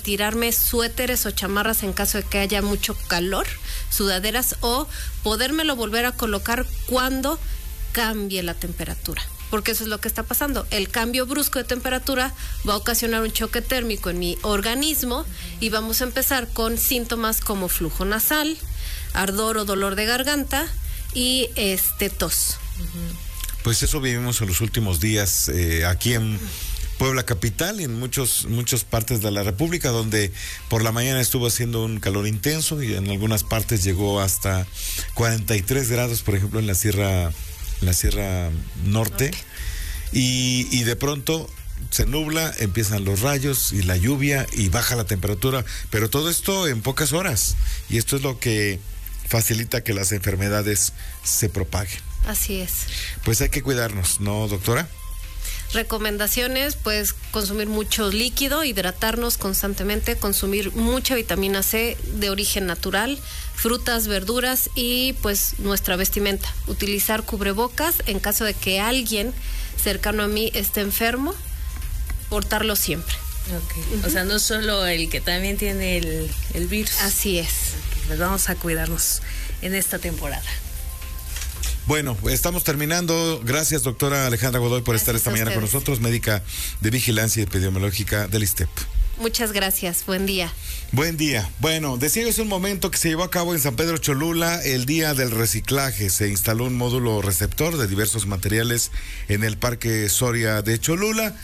retirarme suéteres o chamarras en caso de que haya mucho calor, sudaderas, o podérmelo volver a colocar cuando cambie la temperatura. Porque eso es lo que está pasando. El cambio brusco de temperatura va a ocasionar un choque térmico en mi organismo y vamos a empezar con síntomas como flujo nasal, ardor o dolor de garganta y tos. Pues eso vivimos en los últimos días aquí en Puebla capital y en muchas partes de la República, donde por la mañana estuvo haciendo un calor intenso y en algunas partes llegó hasta 43 grados, por ejemplo en la Sierra Norte. Y de pronto se nubla, empiezan los rayos y la lluvia y baja la temperatura, pero todo esto en pocas horas, y esto es lo que facilita que las enfermedades se propaguen. Así es. Pues hay que cuidarnos, ¿no, doctora? Recomendaciones, pues consumir mucho líquido, hidratarnos constantemente, consumir mucha vitamina C de origen natural, frutas, verduras y pues nuestra vestimenta. Utilizar cubrebocas en caso de que alguien cercano a mí esté enfermo, portarlo siempre. Okay. O sea, no solo el que también tiene el virus. Así es. Okay, pues vamos a cuidarnos en esta temporada. Bueno, estamos terminando. Gracias, doctora Alejandra Godoy, por estar esta mañana con nosotros, médica de vigilancia epidemiológica del ISSSTEP. Muchas gracias. Buen día. Buen día. Bueno, decía hace un momento que se llevó a cabo en San Pedro Cholula el Día del Reciclaje. Se instaló un módulo receptor de diversos materiales en el Parque Soria de Cholula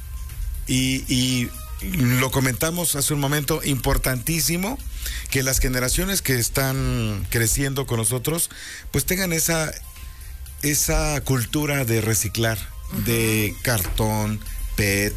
y lo comentamos hace un momento, importantísimo que las generaciones que están creciendo con nosotros pues tengan esa cultura de reciclar, de cartón, PET,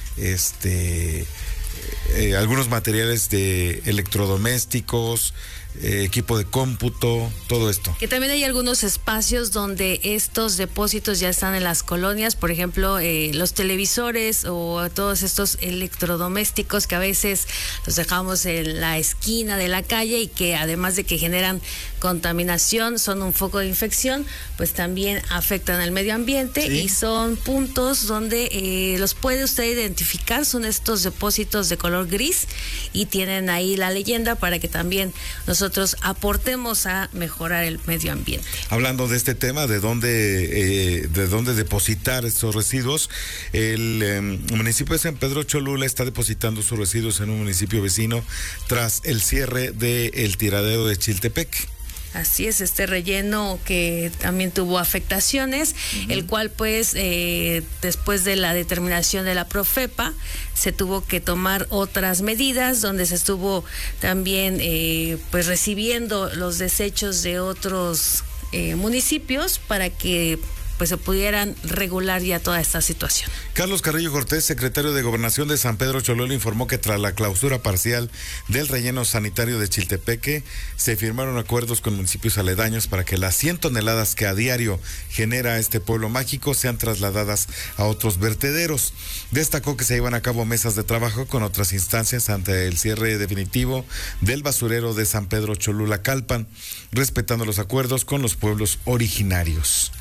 algunos materiales de electrodomésticos, equipo de cómputo, todo esto. Que también hay algunos espacios donde estos depósitos ya están en las colonias, por ejemplo, los televisores o todos estos electrodomésticos que a veces los dejamos en la esquina de la calle y que además de que generan contaminación, son un foco de infección, pues también afectan al medio ambiente. Sí. Y son puntos donde los puede usted identificar, son estos depósitos de color gris y tienen ahí la leyenda para que también nosotros aportemos a mejorar el medio ambiente. Hablando de este tema, de dónde depositar estos residuos, el municipio de San Pedro Cholula está depositando sus residuos en un municipio vecino tras el cierre del tiradero de Chiltepec. Así es, este relleno que también tuvo afectaciones, el cual pues después de la determinación de la Profepa se tuvo que tomar otras medidas donde se estuvo también pues recibiendo los desechos de otros municipios para que pues se pudieran regular ya toda esta situación. Carlos Carrillo Cortés, secretario de Gobernación de San Pedro Cholula, informó que tras la clausura parcial del relleno sanitario de Chiltepeque, se firmaron acuerdos con municipios aledaños para que las 100 toneladas que a diario genera este pueblo mágico sean trasladadas a otros vertederos. Destacó que se llevan a cabo mesas de trabajo con otras instancias ante el cierre definitivo del basurero de San Pedro Cholula Calpan, respetando los acuerdos con los pueblos originarios.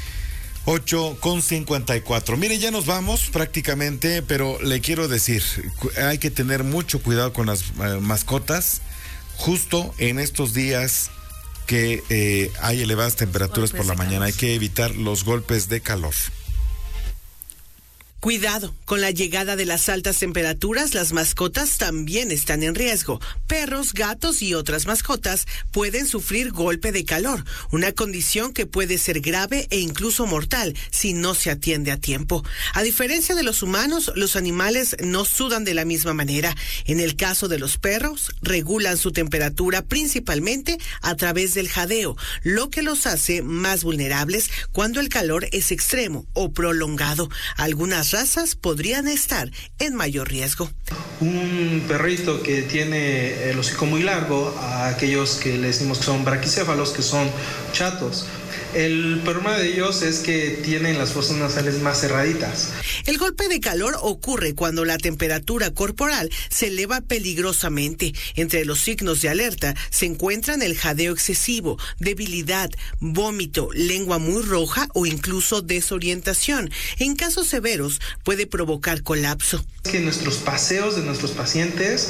8:54. Mire, ya nos vamos prácticamente, pero le quiero decir, hay que tener mucho cuidado con las mascotas, justo en estos días que hay elevadas temperaturas por la mañana. Hay que evitar los golpes de calor. Cuidado, con la llegada de las altas temperaturas, las mascotas también están en riesgo. Perros, gatos y otras mascotas pueden sufrir golpe de calor, una condición que puede ser grave e incluso mortal si no se atiende a tiempo. A diferencia de los humanos, los animales no sudan de la misma manera. En el caso de los perros, regulan su temperatura principalmente a través del jadeo, lo que los hace más vulnerables cuando el calor es extremo o prolongado. Algunas razas podrían estar en mayor riesgo. Un perrito que tiene el hocico muy largo, a aquellos que le decimos que son braquicéfalos, que son chatos. El problema de ellos es que tienen las fosas nasales más cerraditas. El golpe de calor ocurre cuando la temperatura corporal se eleva peligrosamente. Entre los signos de alerta se encuentran el jadeo excesivo, debilidad, vómito, lengua muy roja o incluso desorientación. En casos severos puede provocar colapso. Que nuestros paseos de nuestros pacientes